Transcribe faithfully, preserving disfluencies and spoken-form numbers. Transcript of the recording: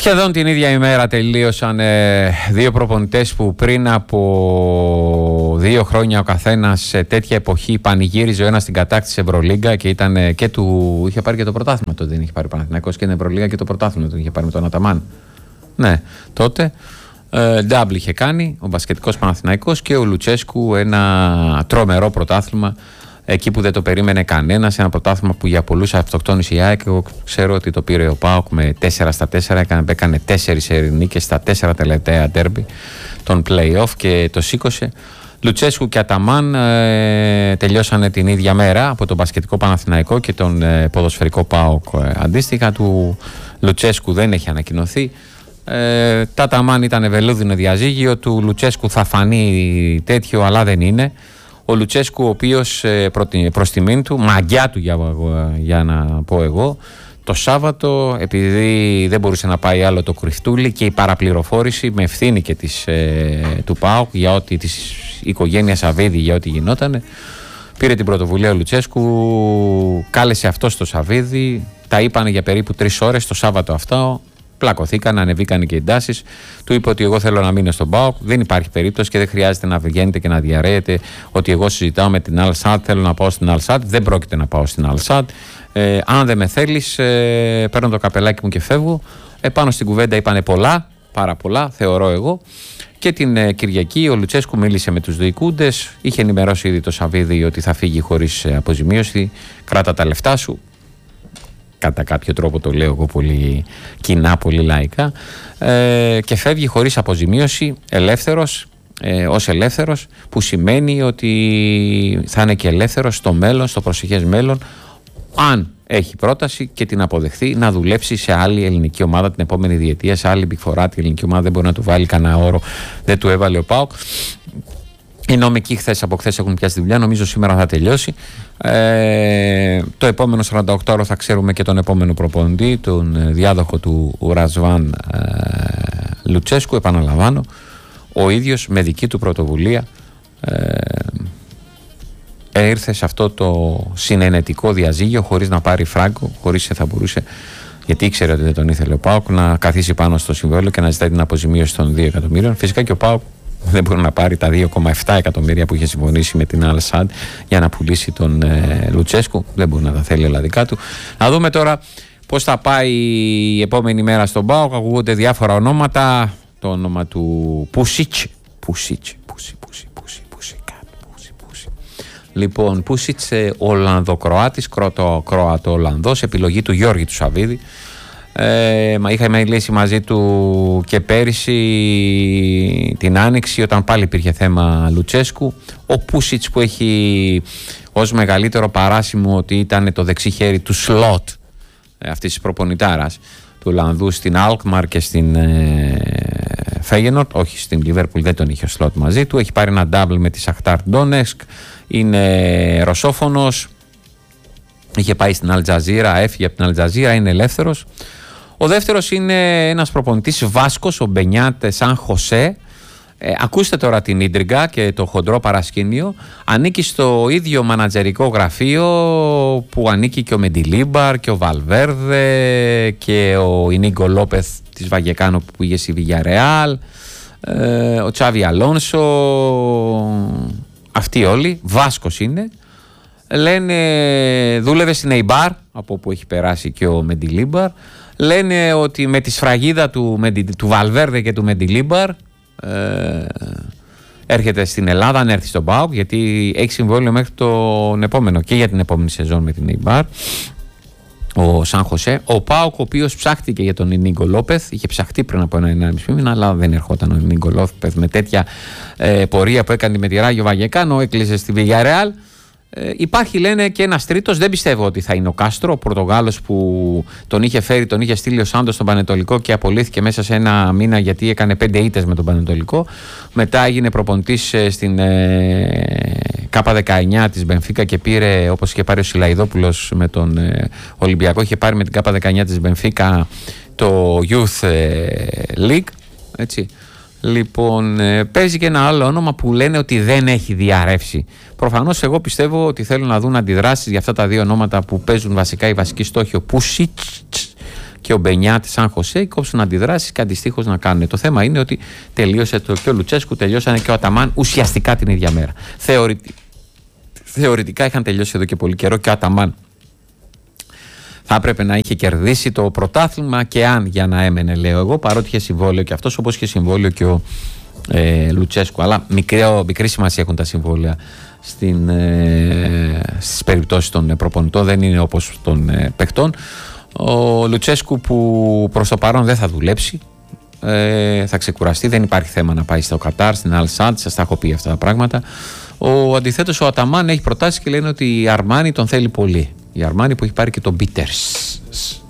Σχεδόν την ίδια ημέρα τελείωσαν ε, δύο προπονητές που πριν από δύο χρόνια ο καθένας σε τέτοια εποχή πανηγύριζε ο ένας στην κατάκτηση Ευρωλίγκα και ήταν ε, και του. Είχε πάρει και το πρωτάθλημα τότε, δεν είχε πάρει ο Παναθηναϊκός και την Ευρωλίγκα και το πρωτάθλημα τον είχε πάρει με τον Αταμάν. Ναι, τότε. Ντάμπλ ε, είχε κάνει ο μπασκετικός Παναθηναϊκός και ο Λουτσέσκου ένα τρομερό πρωτάθλημα. Εκεί που δεν το περίμενε κανένας, ένα πρωτάθλημα που για πολλούς αυτοκτόνησε η ΑΕΚ. Εγώ ξέρω ότι το πήρε ο ΠΑΟΚ με τέσσερα στα τέσσερα, έκανε, έκανε τέσσερις νίκες στα τέσσερα τελευταία ντέρμπι των play-off και το σήκωσε. Λουτσέσκου και Αταμάν ε, τελειώσανε την ίδια μέρα από τον μπασκετικό Παναθηναϊκό και τον ε, ποδοσφαιρικό ΠΑΟΚ. Ε, αντίστοιχα, του Λουτσέσκου δεν έχει ανακοινωθεί. Ε, τα Αταμάν ήταν βελούδινο διαζύγιο, του Λουτσέσκου θα φανεί τέτοιο, αλλά δεν είναι. Ο Λουτσέσκου, ο οποίος προς τιμήν του, μαγιά του για, για να πω εγώ, το Σάββατο, επειδή δεν μπορούσε να πάει άλλο το κρυφτούλι και η παραπληροφόρηση με ευθύνη και της, ε, του ΠΑΟΚ για ό,τι της οικογένειας Σαββίδη, για ό,τι γινότανε, πήρε την πρωτοβουλία ο Λουτσέσκου, κάλεσε αυτό στο Σαββίδη, τα είπανε για περίπου τρεις ώρες το Σάββατο αυτό. Πλακωθήκαν, ανεβήκαν και οι εντάσεις. Του είπε ότι εγώ θέλω να μείνω στον ΠΑΟΚ. Δεν υπάρχει περίπτωση και δεν χρειάζεται να βγαίνετε και να διαρρέετε ότι εγώ συζητάω με την Αλσάτ. Θέλω να πάω στην Αλσάτ. Δεν πρόκειται να πάω στην Αλσάτ. Ε, αν δεν με θέλεις, ε, παίρνω το καπελάκι μου και φεύγω. Επάνω στην κουβέντα είπανε πολλά, πάρα πολλά, θεωρώ εγώ. Και την ε, Κυριακή ο Λουτσέσκου μίλησε με τους διοικούντες. Είχε ενημερώσει ήδη το Σαββίδι ότι θα φύγει χωρίς ε, αποζημίωση. Κράτα τα λεφτά σου. Κατά κάποιο τρόπο το λέω εγώ πολύ κοινά, πολύ λαϊκά, ε, και φεύγει χωρίς αποζημίωση, ελεύθερος, ε, ως ελεύθερος, που σημαίνει ότι θα είναι και ελεύθερος στο μέλλον, στο προσεχές μέλλον, αν έχει πρόταση και την αποδεχθεί να δουλέψει σε άλλη ελληνική ομάδα την επόμενη διετία, σε άλλη φορά την ελληνική ομάδα δεν μπορεί να του βάλει κανένα όρο, δεν του έβαλε ο ΠΑΟΚ. Οι νομικοί χθες από χθες έχουν πιάσει τη δουλειά, νομίζω σήμερα θα τελειώσει. Ε, το επόμενο σαράντα οκτώ ώρο θα ξέρουμε και τον επόμενο προπονητή, τον διάδοχο του Ρασβάν ε, Λουτσέσκου, επαναλαμβάνω, ο ίδιος με δική του πρωτοβουλία ε, ήρθε σε αυτό το συνενετικό διαζύγιο χωρίς να πάρει φράγκο, χωρίς θα μπορούσε, γιατί ήξερε ότι δεν τον ήθελε ο ΠΑΟΚ, να καθίσει πάνω στο συμβόλαιο και να ζητάει την αποζημίωση των δύο εκατομμύριων. Φυσικά και ο ΠΑΟΚ δεν μπορεί να πάρει τα δύο κόμμα επτά εκατομμύρια που είχε συμφωνήσει με την Αλσάντ για να πουλήσει τον ε, Λουτσέσκου. Δεν μπορεί να τα θέλει όλα δικά του. Να δούμε τώρα πώς θα πάει η επόμενη μέρα στον ΠΑΟΚ. Ακούγονται διάφορα ονόματα. Το όνομα του Πούσιτς. Πούσιτς. Πούσι, πούσι, πούσι, πούσι, πούσι, πούσι. Λοιπόν, Πούσιτς, Ολλανδοκροάτης, Κροατο-Ολλανδός, επιλογή του Γιώργη του Σαββίδη. Ε, είχαμε μιλήσει μαζί του και πέρυσι την Άνοιξη όταν πάλι υπήρχε θέμα Λουτσέσκου. Ο Πούσιτς, που έχει ως μεγαλύτερο παράσημο ότι ήταν το δεξί χέρι του Σλότ, ε, αυτής της προπονητάρας του Ολλανδού στην Αλκμαρ και στην ε, Φέγενορτ, όχι στην Λιβέρπουλ δεν τον είχε ο Σλότ μαζί του. Έχει πάρει ένα double με τη Σαχτάρ Ντόνεσκ, είναι ρωσόφωνος, είχε πάει στην Αλτζαζίρα, έφυγε από την Αλτζαζίρα, είναι ελεύθερος. Ο δεύτερος είναι ένας προπονητής Βάσκος, ο Μπενιάτ Σαν Χωσέ. Ε, ακούστε τώρα την ίντριγκα και το χοντρό παρασκήνιο. Ανήκει στο ίδιο μανατζερικό γραφείο που ανήκει και ο Μεντιλίμπαρ και ο Βαλβέρδε και ο Ινίγκο Λόπεθ της Βαγεκάνο που πήγε στη Βιγιαρεάλ, ε, ο Τσάβι Αλόνσο, αυτοί όλοι. Βάσκος είναι. Λένε, δούλευε στην Eibar, από όπου έχει περάσει και ο Μεντιλίμπαρ. Λένε ότι με τη σφραγίδα του, του Βαλβέρδε και του Μεντιλίμπαρ ε, έρχεται στην Ελλάδα, αν έρθει στον ΠΑΟΚ, γιατί έχει συμβόλαιο μέχρι τον επόμενο και για την επόμενη σεζόν με την Eibar, ο Σαν Χωσέ. Ο ΠΑΟΚ, ο οποίος ψάχτηκε για τον Ινίγκο Λόπεθ, είχε ψαχτεί πριν από ένα ενάμιση μήνα, αλλά δεν ερχόταν ο Ινίγκο Λόπεθ με τέτοια ε, πορεία που έκανε με τη Ράγιο Βαγεκάνο, έκλεισε στη Βιγιαρεάλ. Ε, υπάρχει, λένε, και ένας τρίτος, δεν πιστεύω ότι θα είναι ο Κάστρο, ο Πορτογάλος που τον είχε φέρει, τον είχε στείλει ο Σάντος στον Πανετολικό και απολύθηκε μέσα σε ένα μήνα γιατί έκανε πέντε ήττες με τον Πανετολικό. Μετά έγινε προπονητής στην ε, Κάπα δεκαεννιά της Μπενφίκα και πήρε, όπως είχε πάρει ο Σιλαϊδόπουλος με τον ε, Ολυμπιακό, είχε πάρει με την Κάπα δεκαεννιά της Μπενφίκα το Youth ε, League, έτσι. Λοιπόν, παίζει και ένα άλλο όνομα που λένε ότι δεν έχει διαρρεύσει. Προφανώς εγώ πιστεύω ότι θέλουν να δουν αντιδράσεις για αυτά τα δύο ονόματα που παίζουν βασικά οι βασικοί στόχοι, ο Πούσιτς και ο Μπενιά της Σαν Χωσέ κόψουν αντιδράσεις και αντιστοίχως να κάνουν. Το θέμα είναι ότι τελείωσε το, και ο Λουτσέσκου, τελειώσανε και ο Αταμάν ουσιαστικά την ίδια μέρα. Θεωρη, θεωρητικά είχαν τελειώσει εδώ και πολύ καιρό και ο Αταμάν θα έπρεπε να είχε κερδίσει το πρωτάθλημα και αν για να έμενε, λέω εγώ, παρότι είχε συμβόλαιο και αυτός, όπως είχε συμβόλαιο και ο ε, Λουτσέσκου. Αλλά μικρή, μικρή σημασία έχουν τα συμβόλαια στην, ε, στις περιπτώσεις των προπονητών, δεν είναι όπως των ε, παικτών. Ο Λουτσέσκου που προς το παρόν δεν θα δουλέψει, ε, θα ξεκουραστεί, δεν υπάρχει θέμα να πάει στο Κατάρ, στην Αλ Σαντ, σας τα έχω πει αυτά τα πράγματα. Ο αντιθέτως ο Αταμάν έχει προτάσει και λένε ότι η Αρμάνι τον θέλει πολύ. Η Αρμάνι που έχει πάρει και τον Πίτερς.